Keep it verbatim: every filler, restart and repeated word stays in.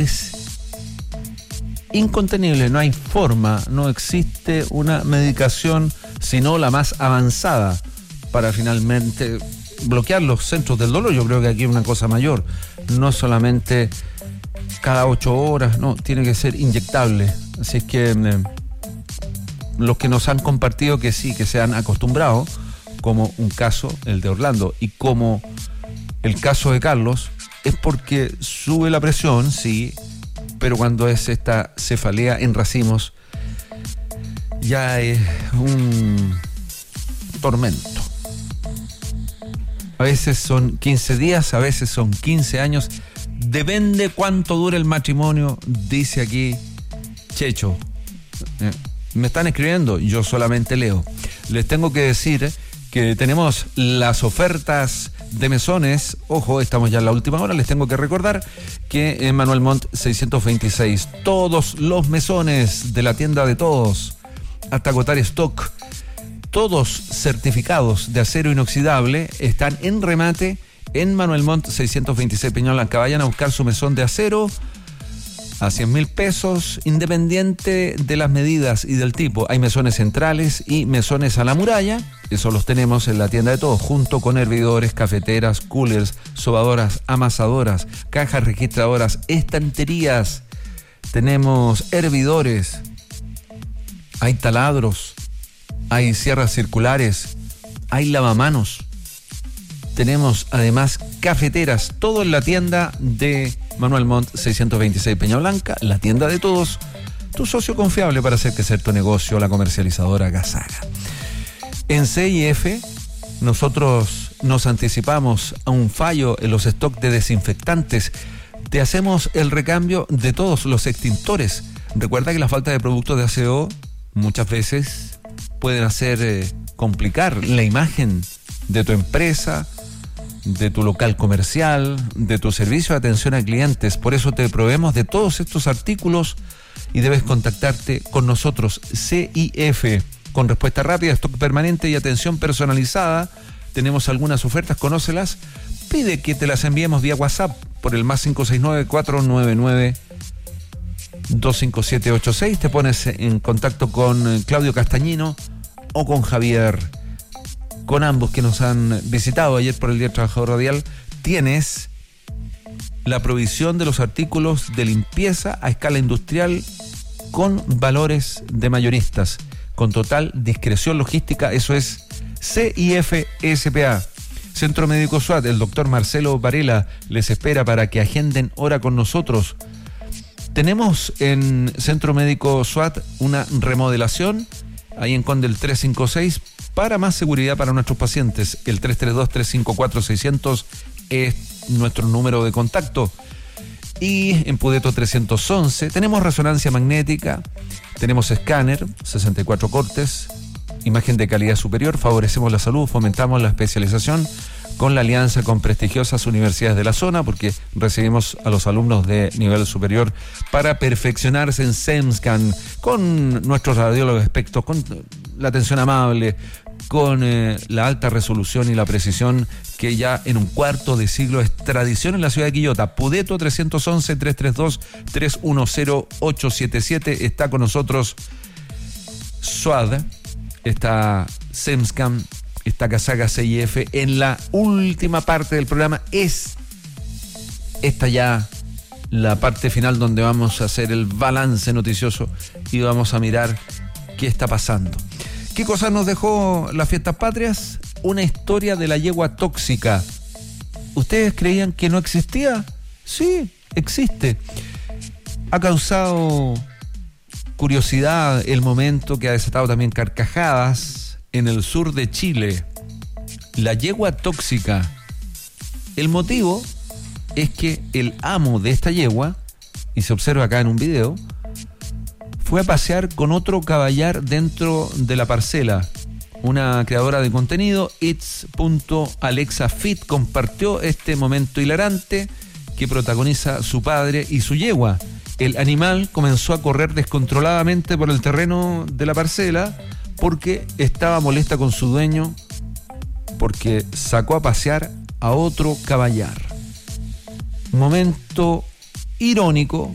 es incontenible, no hay forma, no existe una medicación, sino la más avanzada, para finalmente bloquear los centros del dolor. Yo creo que aquí hay una cosa mayor, no solamente cada ocho horas, no, tiene que ser inyectable. Así es que eh, los que nos han compartido que sí, que se han acostumbrado, como un caso, el de Orlando, y como el caso de Carlos, es porque sube la presión, sí, pero cuando es esta cefalea en racimos, ya es un tormento. A veces son quince días, a veces son quince años. Depende cuánto dure el matrimonio, dice aquí Checho. Eh, me están escribiendo, yo solamente leo. Les tengo que decir que tenemos las ofertas de mesones. Ojo, estamos ya en la última hora. Les tengo que recordar que en Manuel Montt seiscientos veintiséis, todos los mesones de la tienda de todos, hasta agotar stock, todos certificados de acero inoxidable, están en remate en Manuel Montt seiscientos veintiséis Peñalollanca. Vayan a buscar su mesón de acero a cien mil pesos, independiente de las medidas y del tipo. Hay mesones centrales y mesones a la muralla. Eso los tenemos en la tienda de todos, junto con hervidores, cafeteras, coolers, sobadoras, amasadoras, cajas registradoras, estanterías. Tenemos hervidores, hay taladros, hay sierras circulares, hay lavamanos. Tenemos además cafeteras, todo en la tienda de Manuel Montt seiscientos veintiséis Peñalollanca, la tienda de todos, tu socio confiable para hacer crecer tu negocio, la comercializadora Gazaga. En C I F nosotros nos anticipamos a un fallo en los stocks de desinfectantes. Te hacemos el recambio de todos los extintores. Recuerda que la falta de productos de aseo muchas veces pueden hacer eh, complicar la imagen de tu empresa, de tu local comercial, de tu servicio de atención a clientes. Por eso te proveemos de todos estos artículos y debes contactarte con nosotros. C I F, con respuesta rápida, stock permanente y atención personalizada. Tenemos algunas ofertas, conócelas. Pide que te las enviemos vía WhatsApp por el más cinco seis nueve, cuatro nueve nueve, dos cinco siete ocho seis. Te pones en contacto con Claudio Castañino o con Javier. Con ambos que nos han visitado ayer por el Día del Trabajador Radial, tienes la provisión de los artículos de limpieza a escala industrial con valores de mayoristas, con total discreción logística. Eso es C I F S P A. Centro Médico S W A T, el doctor Marcelo Varela les espera para que agenden hora con nosotros. Tenemos en Centro Médico S W A T una remodelación ahí en Conde el trescientos cincuenta y seis, para más seguridad para nuestros pacientes. El tres tres dos, tres cinco cuatro, seis cero cero es nuestro número de contacto. Y en Pudeto trescientos once tenemos resonancia magnética, tenemos escáner, sesenta y cuatro cortes, imagen de calidad superior. Favorecemos la salud, fomentamos la especialización con la alianza con prestigiosas universidades de la zona, porque recibimos a los alumnos de nivel superior para perfeccionarse en SEMSCAN, con nuestros radiólogos expertos, con la atención amable, con eh, la alta resolución y la precisión que ya en un cuarto de siglo es tradición en la ciudad de Quillota. Pudeto trescientos once, tres tres dos, tres uno cero, ocho siete siete. Está con nosotros S W A D, está SEMSCAN, está Gazaga C I F. En la última parte del programa es esta ya la parte final, donde vamos a hacer el balance noticioso y vamos a mirar qué está pasando. ¿Qué cosas nos dejó las fiestas patrias? Una historia de la yegua tóxica. ¿Ustedes creían que no existía? Sí, existe. Ha causado curiosidad el momento que ha desatado también carcajadas en el sur de Chile. La yegua tóxica. El motivo es que el amo de esta yegua, y se observa acá en un video, fue a pasear con otro caballar dentro de la parcela. Una creadora de contenido, its.alexafit, compartió este momento hilarante que protagoniza su padre y su yegua. El animal comenzó a correr descontroladamente por el terreno de la parcela porque estaba molesta con su dueño, porque sacó a pasear a otro caballar. Momento irónico,